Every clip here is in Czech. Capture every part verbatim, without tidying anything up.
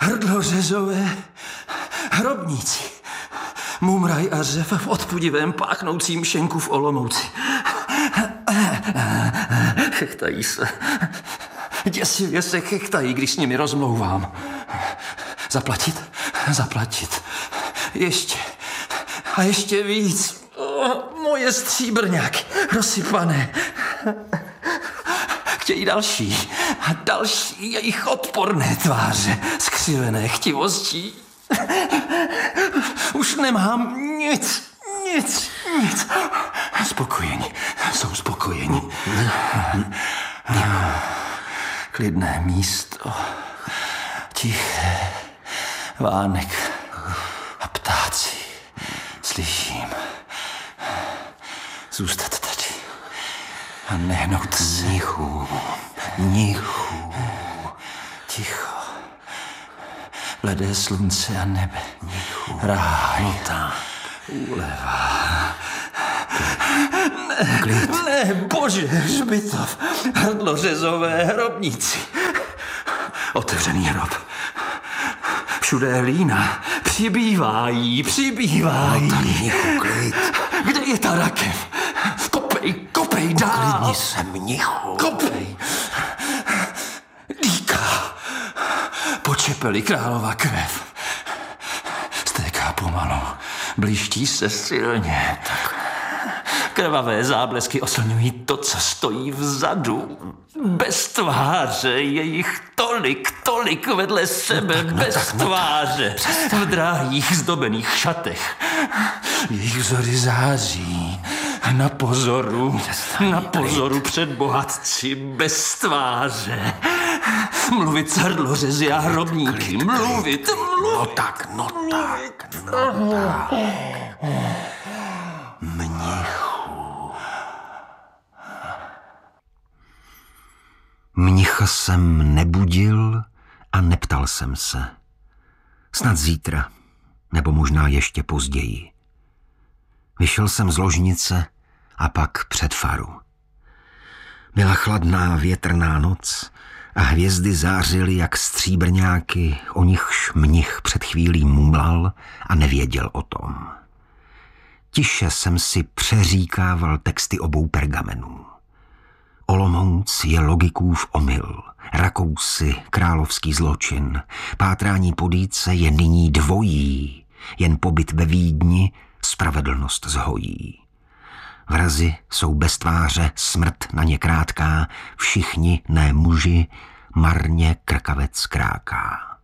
Hrdlořezové hrobníci. Mumraj a řev v odpudivém páchnoucím šenku v Olomouci. Chechtají se. Děsivě se chechtají, když s nimi rozmlouvám. Zaplatit? Zaplatit. Ještě. A ještě víc. O, moje stříbrňáky rozsypané. Chtějí další. A další jejich odporné tváře, skřivené chtivostí. Už nemám nic, nic, nic. Spokojení, jsou spokojení. Klidné místo, tiché, vánek a ptáci. Slyším. Zůstat tady a nehnout se. Nichu, nichu, ticho. Bledé slunce a nebe. Nichu. Ráj. Nota. Úleva. Ne, klid. Ne, bože, hřbitov. Hrdlořezové hrobníci. Otevřený hrob. Všude hlína. Přibývají, přibývají. No tady, Nichu, klid. Kde je ta rakev? Kopej, kopej dál. Klidni se, Mnichu. Kopej. Dýká. Počepeli králová krev. Stéká pomalu. Bliští se silně. Tak. Krvavé záblesky oslňují to, co stojí vzadu. Bez tváře je jich tolik, tolik vedle sebe. No tak, bez no tak, tváře. No v drahých zdobených šatech. Jejich vzory září. Na pozoru. Přestaň, na pozoru před bohatci. Bez tváře. Mluvit s hrdlořezy a hrobníky. Mluvit, mluvit. No tak, no tak, no tak. Mnichu. Mnicha jsem nebudil a neptal jsem se. Snad zítra, nebo možná ještě později. Vyšel jsem z ložnice a pak před faru. Byla chladná větrná noc a hvězdy zářily jak stříbrňáky, o nichž mnich před chvílí mumlal a nevěděl o tom. Tiše jsem si přeříkával texty obou pergamenů. Olomouc je logikův omyl, Rakousy královský zločin, pátrání po dýce je nyní dvojí, jen pobyt ve Vídni spravedlnost zhojí. Vrazi jsou bez tváře, smrt na ně krátká, všichni ne muži, marně krkavec kráká.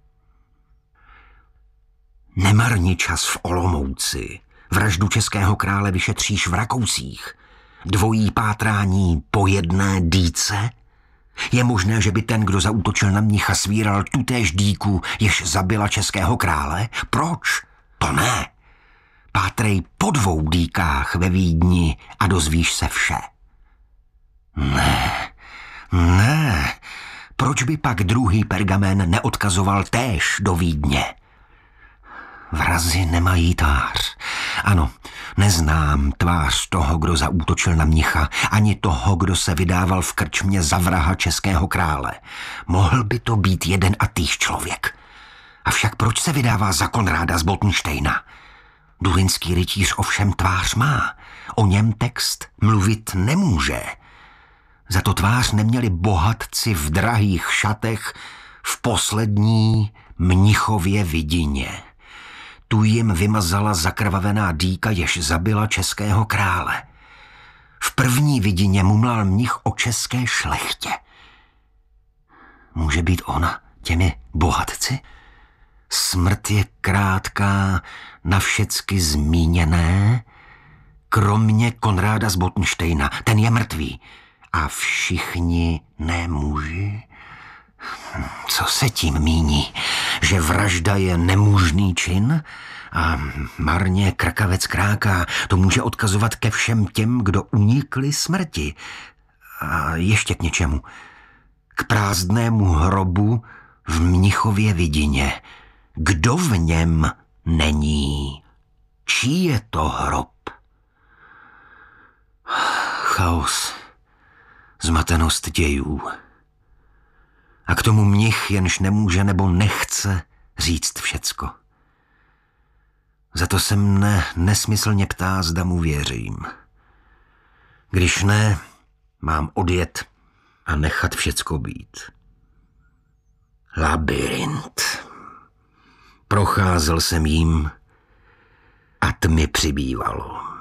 Nemarni čas v Olomouci, vraždu českého krále vyšetříš v Rakousích. Dvojí pátrání po jedné dýce? Je možné, že by ten, kdo zaútočil na mnicha, svíral tutéž dýku, jež zabila českého krále? Proč? To ne. Pátrej po dvou dýkách ve Vídni a dozvíš se vše. Ne, ne. Proč by pak druhý pergamen neodkazoval též do Vídně? Vrazi nemají tvář. Ano, neznám tvář toho, kdo zaútočil na mnicha, ani toho, kdo se vydával v krčmě za vraha českého krále. Mohl by to být jeden a týž člověk. Avšak proč se vydává za Konráda z Botenštejna? Durinský rytíř ovšem tvář má. O něm text mluvit nemůže. Za to tvář neměli bohatci v drahých šatech v poslední mnichově vidině. Tu jim vymazala zakrvavená dýka, jež zabila českého krále. V první vidině mumlal mnich o české šlechtě. Může být ona těmi bohatci? Smrt je krátká na všecky zmíněné, kromě Konráda z Botenštejna, ten je mrtvý. A všichni ne muži? Co se tím míní? Že vražda je nemužný čin? A marně krkavec kráká, to může odkazovat ke všem těm, kdo unikli smrti. A ještě k něčemu. K prázdnému hrobu v mnichově vidině. Kdo v něm není? Čí je to hrob? Chaos, zmatenost dějů. A k tomu mnich jenž nemůže nebo nechce říct všecko. Za to se mne nesmyslně ptá, zda mu věřím. Když ne, mám odjet a nechat všecko být. Labyrint. Procházel jsem jím a tmy přibývalo.